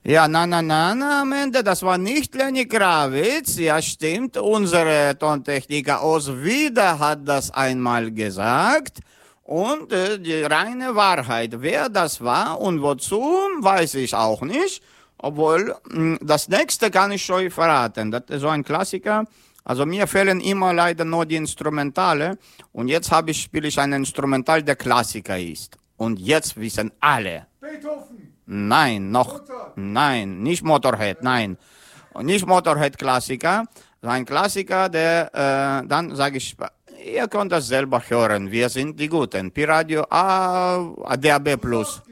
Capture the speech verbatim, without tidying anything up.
Ja, na, na, na, na, am Ende, das war nicht Lenny Kravitz. Ja, stimmt. Unsere Tontechniker aus Wieder hat das einmal gesagt. Und äh, die reine Wahrheit, wer das war und wozu, weiß ich auch nicht. Obwohl, mh, das nächste kann ich schon verraten. Das ist so ein Klassiker. Also mir fehlen immer leider nur die Instrumentale. Und jetzt habe ich, spiele ich ein Instrumental, der Klassiker ist. Und jetzt wissen alle. Beethoven. Nein, noch, Mozart. nein, nicht Motorhead, nein. Und nicht Motorhead-Klassiker. Ein Klassiker, der, äh, dann sage ich, ihr könnt das selber hören. Wir sind die Guten. Piradio A, A D A B Plus.